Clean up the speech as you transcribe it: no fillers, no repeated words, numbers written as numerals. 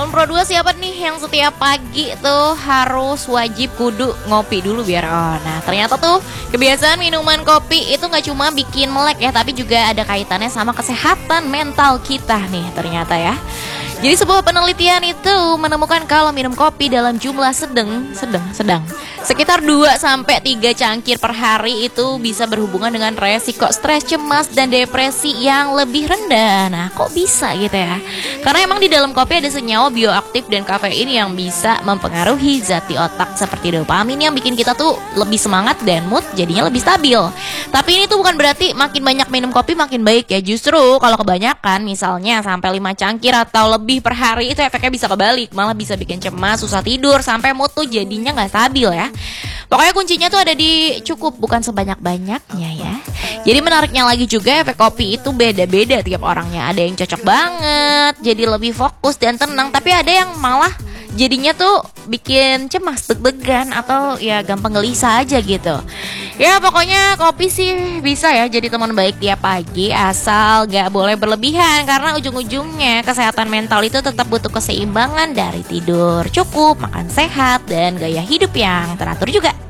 Pro 2 siapa nih yang setiap pagi tuh harus wajib kudu ngopi dulu biar Nah ternyata tuh kebiasaan minuman kopi itu gak cuma bikin melek ya, tapi juga ada kaitannya sama kesehatan mental kita nih ternyata ya. Jadi sebuah penelitian itu menemukan kalau minum kopi dalam jumlah sedang sekitar 2-3 cangkir per hari itu bisa berhubungan dengan resiko stres, cemas, dan depresi yang lebih rendah. Nah kok bisa gitu ya? Karena emang di dalam kopi ada senyawa bioaktif dan kafein yang bisa mempengaruhi zat di otak seperti dopamin yang bikin kita tuh lebih semangat dan mood jadinya lebih stabil. Tapi ini tuh bukan berarti makin banyak minum kopi makin baik ya. Justru kalau kebanyakan misalnya sampai 5 cangkir atau lebih per hari itu efeknya bisa kebalik, malah bisa bikin cemas, susah tidur, sampai mood tuh jadinya gak stabil ya. Pokoknya kuncinya tuh ada di cukup, bukan sebanyak-banyaknya ya. Jadi menariknya lagi juga efek kopi itu beda-beda tiap orangnya. Ada yang cocok banget, jadi lebih fokus dan tenang. Tapi ada yang malah jadinya tuh bikin cemas, deg-degan, atau ya gampang gelisah aja gitu. Ya pokoknya kopi sih bisa ya jadi teman baik tiap pagi, asal gak boleh berlebihan. Karena ujung-ujungnya kesehatan mental itu tetap butuh keseimbangan dari tidur cukup, makan sehat, dan gaya hidup yang teratur juga.